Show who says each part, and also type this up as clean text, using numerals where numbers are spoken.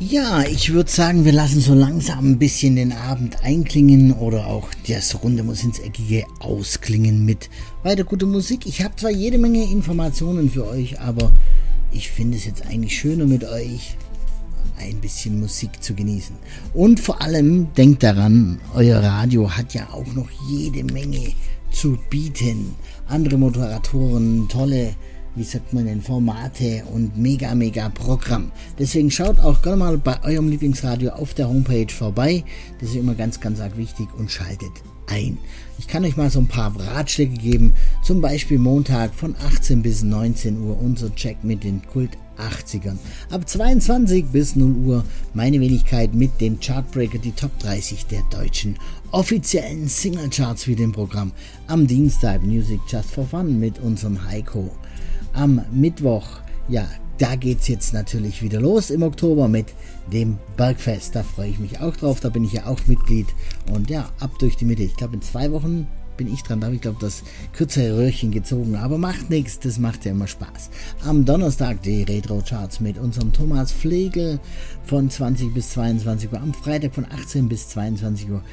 Speaker 1: Ja, ich würde sagen, wir lassen so langsam ein bisschen den Abend einklingen oder auch das Runde muss ins Eckige ausklingen mit weiter guter Musik. Ich habe zwar jede Menge Informationen für euch, aber ich finde es jetzt eigentlich schöner mit euch ein bisschen Musik zu genießen. Und vor allem denkt daran, euer Radio hat ja auch noch jede Menge zu bieten. Andere Moderatoren, tolle, wie sagt man denn, Formate und mega Programm. Deswegen schaut auch gerne mal bei eurem Lieblingsradio auf der Homepage vorbei. Das ist immer ganz arg wichtig und schaltet ein. Ich kann euch mal so ein paar Ratschläge geben. Zum Beispiel Montag von 18 bis 19 Uhr unser Check mit den Kult 80ern. Ab 22 bis 0 Uhr meine Wenigkeit mit dem Chartbreaker, die Top 30 der deutschen offiziellen Singlecharts wie dem Programm. Am Dienstag Music Just for Fun mit unserem Heiko. Am Mittwoch, ja, da geht's jetzt natürlich wieder los im Oktober mit dem Bergfest. Da freue ich mich auch drauf, da bin ich ja auch Mitglied. Und ja, ab durch die Mitte. Ich glaube, in 2 Wochen bin ich dran, da habe ich glaube das kürzere Röhrchen gezogen, aber macht nichts, das macht ja immer Spaß. Am Donnerstag die Retro-Charts mit unserem Thomas Flegel von 20 bis 22 Uhr, am Freitag von 18 bis 22 Uhr